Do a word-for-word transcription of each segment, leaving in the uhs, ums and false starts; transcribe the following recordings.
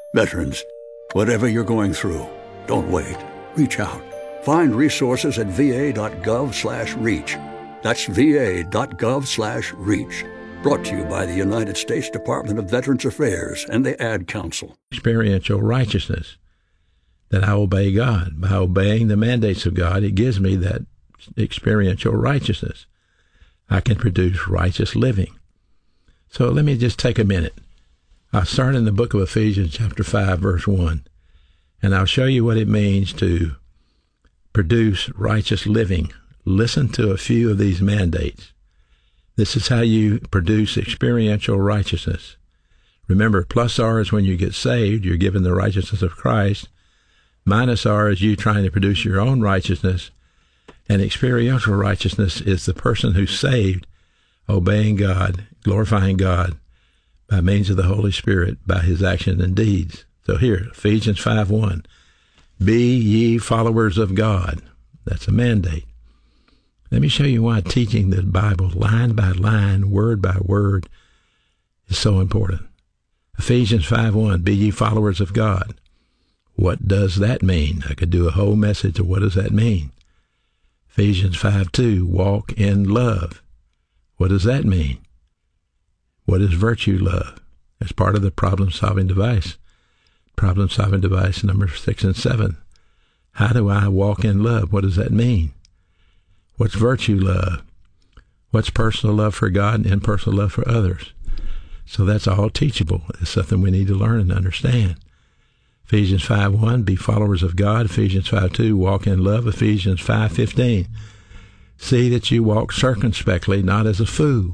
Veterans, whatever you're going through, don't wait. Reach out. Find resources at va.gov slash reach. That's va.gov slash reach. Brought to you by the United States Department of Veterans Affairs and the Ad Council. Experiential righteousness, that I obey God. By obeying the mandates of God, it gives me that experiential righteousness. I can produce righteous living. So let me just take a minute. I'll start in the book of Ephesians chapter five, verse one, and I'll show you what it means to produce righteous living. Listen to a few of these mandates. This is how you produce experiential righteousness. Remember, plus R is when you get saved, you're given the righteousness of Christ. Minus R is you trying to produce your own righteousness. And experiential righteousness is the person who's saved, obeying God, glorifying God by means of the Holy Spirit, by his actions and deeds. So here, Ephesians five one, be ye followers of God. That's a mandate. Let me show you why teaching the Bible line by line, word by word, is so important. Ephesians five one, be ye followers of God. What does that mean? I could do a whole message of what does that mean. Ephesians five two, walk in love. What does that mean? What is virtue love? As part of the problem-solving device. Problem-solving device number six and seven. How do I walk in love? What does that mean? What's virtue love? What's personal love for God and personal love for others? So that's all teachable. It's something we need to learn and understand. Ephesians five one, be followers of God. Ephesians five two, walk in love. Ephesians five fifteen, see that you walk circumspectly, not as a fool.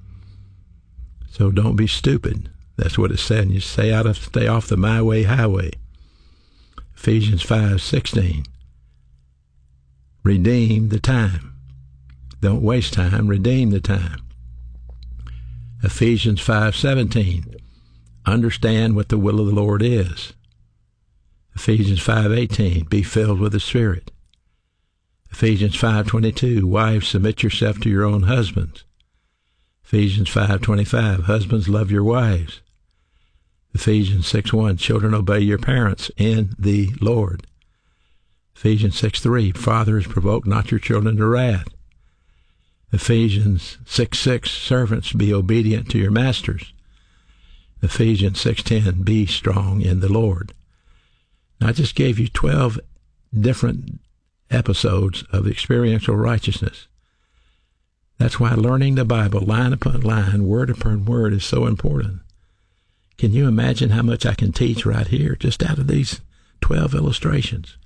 So don't be stupid. That's what it said. You stay out of, stay off the my way highway. Ephesians five sixteen, redeem the time. Don't waste time. Redeem the time. Ephesians five seventeen, understand what the will of the Lord is. Ephesians five eighteen, be filled with the Spirit. Ephesians five twenty-two, wives, submit yourself to your own husbands. Ephesians five twenty-five, husbands, love your wives. Ephesians six one, children, obey your parents in the Lord. Ephesians six three, fathers, provoke not your children to wrath. Ephesians six six, servants, be obedient to your masters. Ephesians six ten, be strong in the Lord. Now, I just gave you twelve different episodes of experiential righteousness. That's why learning the Bible line upon line, word upon word is so important. Can you imagine how much I can teach right here just out of these twelve illustrations?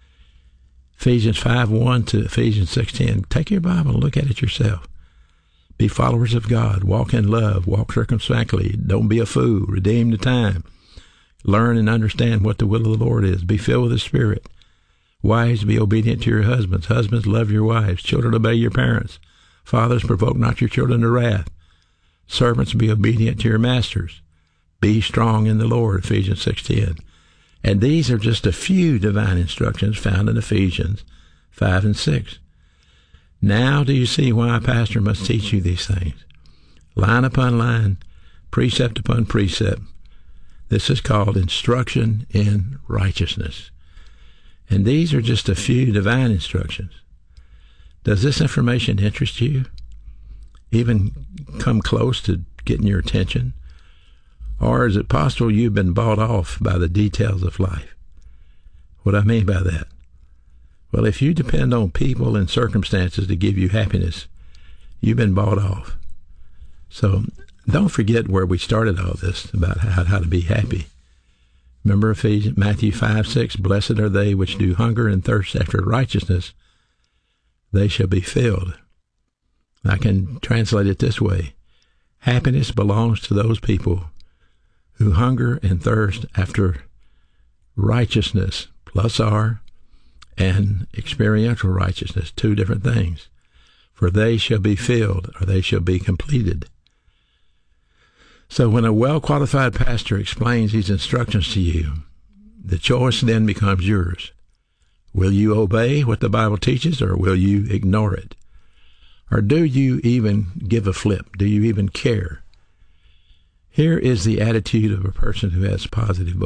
Ephesians five one to Ephesians six ten. Take your Bible and look at it yourself. Be followers of God. Walk in love. Walk circumspectly. Don't be a fool. Redeem the time. Learn and understand what the will of the Lord is. Be filled with the Spirit. Wives, be obedient to your husbands. Husbands, love your wives. Children, obey your parents. Fathers, provoke not your children to wrath. Servants, be obedient to your masters. Be strong in the Lord, Ephesians six ten. And these are just a few divine instructions found in Ephesians five and six. Now do you see why a pastor must teach you these things? Line upon line, precept upon precept. This is called instruction in righteousness. And these are just a few divine instructions. Does this information interest you? Even come close to getting your attention? Or is it possible you've been bought off by the details of life? What I mean by that? Well, if you depend on people and circumstances to give you happiness, you've been bought off. So don't forget where we started all this about how, how to be happy. Remember Ephesians, Matthew five six, blessed are they which do hunger and thirst after righteousness, they shall be filled. I can translate it this way. Happiness belongs to those people who hunger and thirst after righteousness, plus R, and experiential righteousness, two different things. For they shall be filled, or they shall be completed. So when a well-qualified pastor explains these instructions to you, the choice then becomes yours. Will you obey what the Bible teaches, or will you ignore it? Or do you even give a flip? Do you even care? Here is the attitude of a person who has positive